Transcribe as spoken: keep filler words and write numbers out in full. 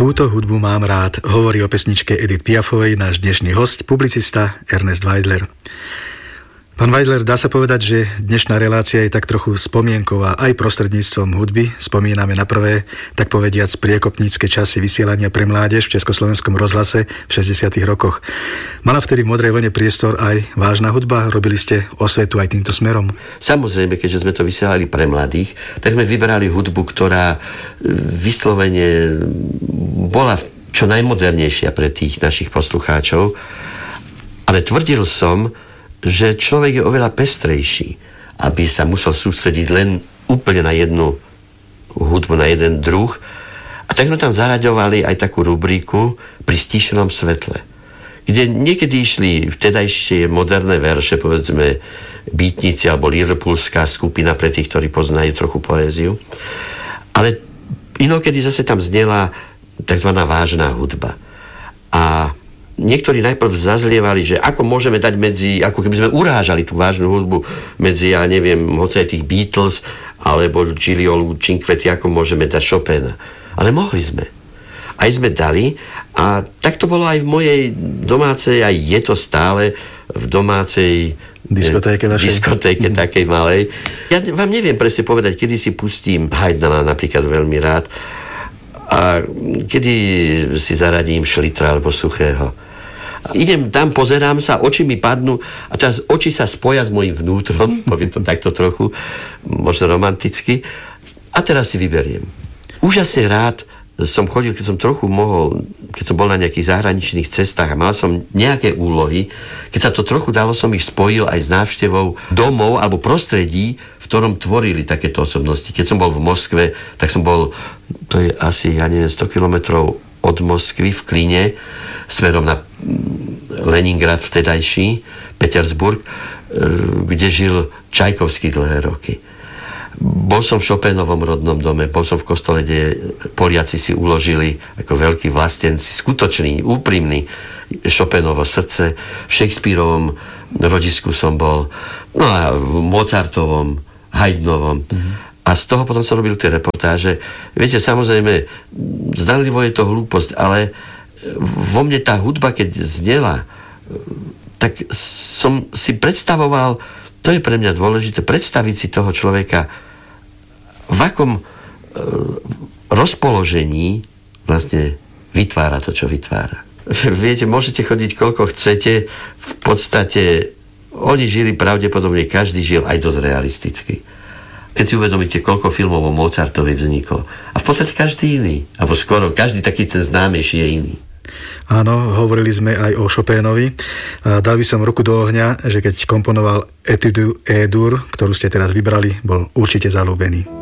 Túto hudbu mám rád, hovorí o pesničke Edith Piafovej náš dnešný host, publicista Ernest Weidler. Pán Weidler, dá sa povedať, že dnešná relácia je tak trochu spomienková aj prostredníctvom hudby. Spomíname na prvé, tak povediac, priekopnícke časy vysielania pre mládež v Československom rozhlase v šesťdesiatych rokoch. Mala vtedy v Modrej vlne priestor aj vážna hudba? Robili ste osvetu aj týmto smerom? Samozrejme, keďže sme to vysielali pre mladých, tak sme vyberali hudbu, ktorá vyslovene bola čo najmodernejšia pre tých našich poslucháčov. Ale tvrdil som, že človek je oveľa pestrejší, aby sa musel sústrediť len úplne na jednu hudbu, na jeden druh. A tak sme tam zaraďovali aj takú rubriku Pri stíšenom svetle, kde niekedy išli vtedajšie moderné verše, povedzme Býtnici alebo Liverpoolská skupina pre tých, ktorí poznajú trochu poéziu. Ale inokedy zase tam znela takzvaná vážna hudba. A niektorí najprv zazlievali, že ako môžeme dať medzi, ako keby sme urážali tú vážnu hudbu medzi, ja neviem, hoci aj tých Beatles alebo Giuliolu Cinquetti, ako môžeme dať Chopina. Ale mohli sme. Aj sme dali a tak to bolo aj v mojej domácej, aj je to stále v domácej diskotéke, eh, diskotéke mm. takej malej. Ja vám neviem presne povedať, kedy si pustím Haydna, mám napríklad veľmi rád, a kedy si zaradím Šlitra alebo Suchého. Idem tam, pozerám sa, oči mi padnú a teraz oči sa spoja s mojím vnútrom, poviem to takto trochu, možno romanticky, a teraz si vyberiem. Úžasne rád som chodil, keď som trochu mohol, keď som bol na nejakých zahraničných cestách a mal som nejaké úlohy, keď sa to trochu dalo, som ich spojil aj s návštevou domov alebo prostredí, v ktorom tvorili takéto osobnosti. Keď som bol v Moskve, tak som bol, to je asi, ja neviem, sto kilometrov od Moskvy v Kline, smerom na Leningrad vtedajší, Petersburg, kde žil Čajkovský dlhé roky. Bol som v Chopinovom rodnom dome, bol som v kostole, kde Poliaci si uložili ako veľkí vlastenci, skutočný, úprimný Chopinovo srdce. V Shakespeareovom rodisku som bol, no a v Mozartovom, Haydnovom. Mm-hmm. A z toho potom som robil tie reportáže. Viete, samozrejme, zdanlivo je to hlúposť, ale vo mne tá hudba, keď znela, tak som si predstavoval, to je pre mňa dôležité, predstaviť si toho človeka, v akom e, rozpoložení vlastne vytvára to, čo vytvára. Viete, môžete chodiť koľko chcete, v podstate oni žili pravdepodobne, každý žil aj dosť realisticky. Keď si uvedomíte, koľko filmov o Mozartovi vzniklo. A v podstate každý iný, alebo skoro každý taký ten známejší je iný. Áno, hovorili sme aj o Chopinovi. Dal by som ruku do ohňa, že keď komponoval Etudu E-dur, ktorú ste teraz vybrali, bol určite zaľúbený.